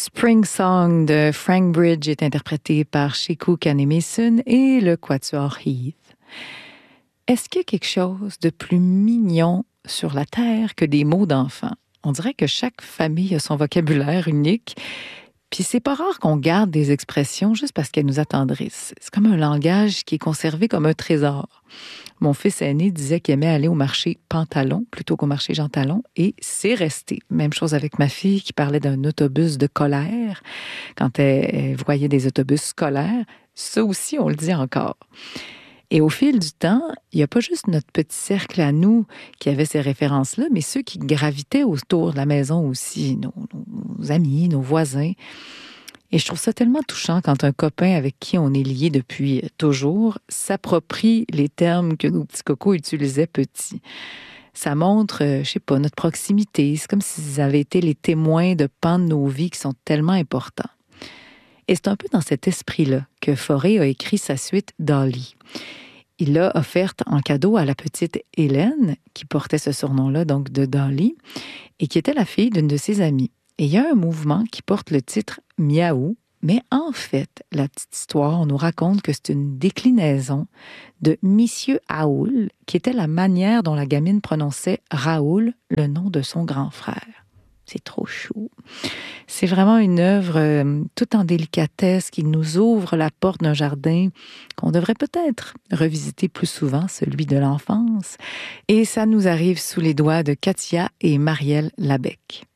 Spring Song de Frank Bridge est interprété par Sheku Kanemason et le Quatuor Heath. Est-ce qu'il y a quelque chose de plus mignon sur la Terre que des mots d'enfants? On dirait que chaque famille a son vocabulaire unique. Puis c'est pas rare qu'on garde des expressions juste parce qu'elles nous attendrissent. C'est comme un langage qui est conservé comme un trésor. Mon fils aîné disait qu'il aimait aller au marché Pantalon plutôt qu'au marché Jean Talon et c'est resté. Même chose avec ma fille qui parlait d'un autobus de colère quand elle voyait des autobus scolaires. Ça aussi, on le dit encore. Et au fil du temps, il n'y a pas juste notre petit cercle à nous qui avait ces références-là, mais ceux qui gravitaient autour de la maison aussi, nos amis, nos voisins. Et je trouve ça tellement touchant quand un copain avec qui on est lié depuis toujours s'approprie les termes que nos petits cocos utilisaient petits. Ça montre, je sais pas, notre proximité. C'est comme s'ils avaient été les témoins de pans de nos vies qui sont tellement importants. Et c'est un peu dans cet esprit-là que Fauré a écrit sa suite Dolly. Il l'a offerte en cadeau à la petite Hélène, qui portait ce surnom-là, donc de Dolly, et qui était la fille d'une de ses amies. Et il y a un mouvement qui porte le titre Miaou, mais en fait, la petite histoire, on nous raconte que c'est une déclinaison de Monsieur Aoul, qui était la manière dont la gamine prononçait Raoul, le nom de son grand frère. C'est trop chou. C'est vraiment une œuvre tout en délicatesse qui nous ouvre la porte d'un jardin qu'on devrait peut-être revisiter plus souvent, celui de l'enfance. Et ça nous arrive sous les doigts de Katia et Marielle Labec.